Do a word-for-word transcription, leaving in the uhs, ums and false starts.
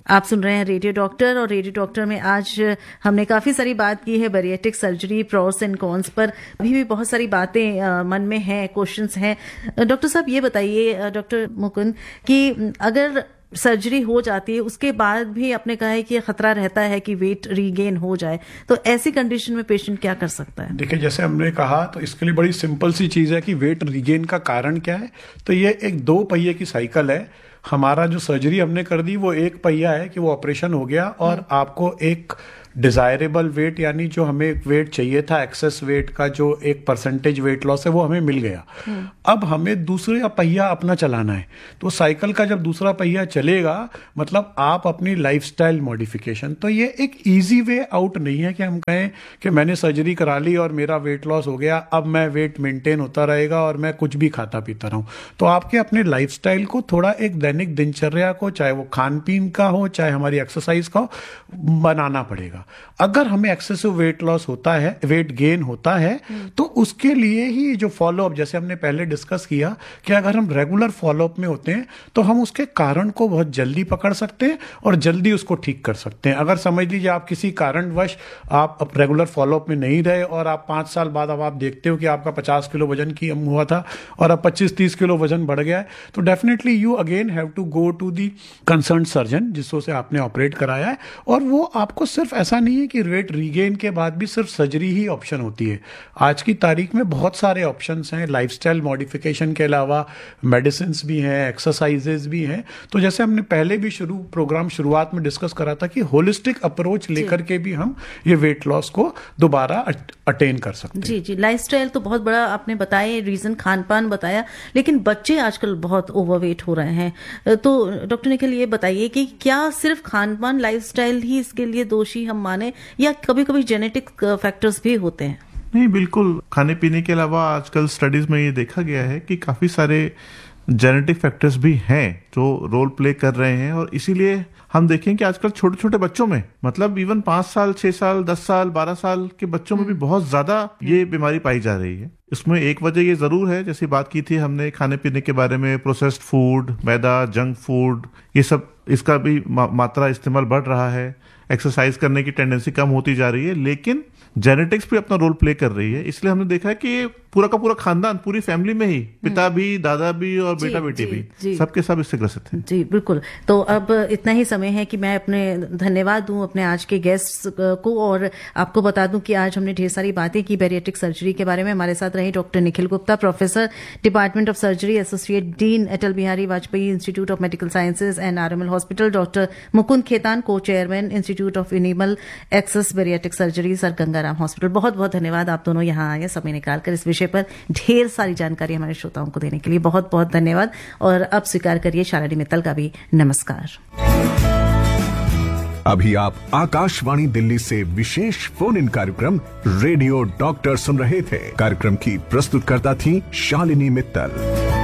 आप सुन रहे हैं रेडियो डॉक्टर, और रेडियो डॉक्टर में आज हमने काफ़ी सारी बात की है bariatric surgery, pros and cons पर। अभी भी बहुत सारी बातें आ, मन में हैं, क्वेश्चंस हैं। डॉक्टर साहब ये बताइए, डॉक्टर मुकुंद, कि अगर सर्जरी हो जाती है उसके बाद भी आपने कहा है कि खतरा रहता है कि वेट रीगेन हो जाए, तो ऐसी कंडीशन में पेशेंट क्या कर सकता है? देखिए, जैसे हमने कहा तो इसके लिए बड़ी सिंपल सी चीज़ है कि वेट रीगेन का कारण क्या है। तो ये एक दो पहिए की साइकिल है। हमारा जो सर्जरी हमने कर दी वो एक पहिया है कि वो ऑपरेशन हो गया और आपको एक डिजायरेबल वेट, यानी जो हमें वेट चाहिए था, एक्सेस वेट का जो एक परसेंटेज वेट लॉस है वो हमें मिल गया। अब हमें दूसरा पहिया अपना चलाना है। तो साइकिल का जब दूसरा पहिया चलेगा मतलब आप अपनी लाइफस्टाइल मॉडिफिकेशन, तो ये एक इजी वे आउट नहीं है कि हम कहें कि मैंने सर्जरी करा ली और मेरा वेट लॉस हो गया, अब मैं वेट मेंटेन होता रहेगा और मैं कुछ भी खाता पीता रहूं। तो आपके अपने लाइफस्टाइल को थोड़ा एक दैनिक दिनचर्या को, चाहे वो खान पीन का हो चाहे हमारी एक्सरसाइज का हो, बनाना पड़ेगा। अगर हमें एक्सेसिव वेट लॉस होता है, वेट गेन होता है, तो उसके लिए ही जो फॉलोअप, जैसे हमने पहले डिस्कस किया कि अगर हम रेगुलर फॉलोअप में होते हैं तो हम उसके कारण को बहुत जल्दी पकड़ सकते हैं और जल्दी उसको ठीक कर सकते हैं। अगर समझ लीजिए आप किसी कारणवश आप अब रेगुलर फॉलोअप में नहीं रहे और आप पांच साल बाद अब आप देखते हो कि आपका पचास किलो वजन की हुआ था और अब पच्चीस तीस किलो वजन बढ़ गया है, तो definitely you again have to go to the concern surgeon जिससे से आपने ऑपरेट कराया है। और वो आपको सिर्फ ऐसा नहीं है कि वेट रीगेन के बाद भी सिर्फ सर्जरी ही ऑप्शन होती है। आज की तारीख में बहुत सारे ऑप्शंस हैं, लाइफस्टाइल मॉडिफिकेशन के अलावा मेडिसिन भी हैं, एक्सरसाइजेज भी हैं। तो जैसे हमने पहले भी शुरू प्रोग्राम शुरुआत में डिस्कस करा था कि होलिस्टिक अप्रोच लेकर के भी हम ये वेट लॉस को दोबारा अटेन कर सकते हैं। जी जी, लाइफस्टाइल तो बहुत बड़ा आपने बताया, रीजन खान पान बताया, लेकिन बच्चे आजकल बहुत ओवरवेट हो रहे हैं। तो डॉक्टर निखिल ये बताइए कि क्या सिर्फ खान पान, लाइफस्टाइल ही इसके लिए दोषी हम माने या कभी कभी जेनेटिक फैक्टर्स भी होते हैं? नहीं, बिल्कुल। खाने पीने के अलावा आजकल स्टडीज में ये देखा गया है कि काफी सारे जेनेटिक फैक्टर्स भी हैं जो रोल प्ले कर रहे हैं, और इसीलिए हम देखें कि आजकल छोटे छोटे बच्चों में, मतलब इवन पांच साल छह साल दस साल बारह साल के बच्चों में भी बहुत ज्यादा ये बीमारी पाई जा रही है। इसमें एक वजह ये जरूर है, जैसी बात की थी हमने खाने पीने के बारे में, प्रोसेस्ड फूड, मैदा, जंक फूड, ये सब, इसका भी मा, मात्रा इस्तेमाल बढ़ रहा है। एक्सरसाइज करने की टेंडेंसी कम होती जा रही है, लेकिन जेनेटिक्स भी अपना रोल प्ले कर रही है। इसलिए हमने देखा है कि पूरा का पूरा खानदान, पूरी फैमिली में ही, पिता भी, दादा भी और बेटा बेटी भी, सबके सब इससे ग्रसित हैं। जी बिल्कुल। तो अब इतना ही समय है कि मैं अपने धन्यवाद दूं अपने आज के गेस्ट को, और आपको बता दूं कि आज हमने ढेर सारी बातें की बैरिएट्रिक सर्जरी के बारे में। हमारे साथ रहे doctor Nikhil Gupta, professor, department of surgery, associate dean, Atal Bihari Vajpayee institute of medical sciences and RML hospital, doctor Mukund Khetan, को chairman institute of animal access bariatric surgery, sir Gangaram hospital. बहुत बहुत धन्यवाद, आप दोनों यहाँ आए समय निकालकर इस विषय पर ढेर सारी जानकारी हमारे श्रोताओं को देने के लिए। बहुत बहुत धन्यवाद। और अब स्वीकार करिए शालिनी मित्तल का भी नमस्कार। अभी आप आकाशवाणी दिल्ली से विशेष फोन इन कार्यक्रम रेडियो डॉक्टर सुन रहे थे। कार्यक्रम की प्रस्तुतकर्ता थी शालिनी मित्तल।